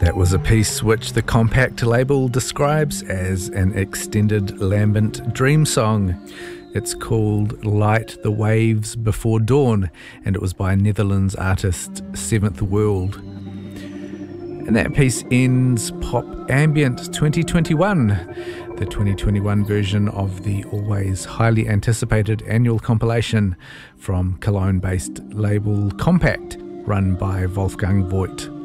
That was a piece which the Compact label describes as an extended lambent dream song. It's called Light the Waves Before Dawn, and it was by Netherlands artist Seventh World. And that piece ends Pop Ambient 2021, the 2021 version of the always highly anticipated annual compilation from Cologne-based label Compact, run by Wolfgang Voigt.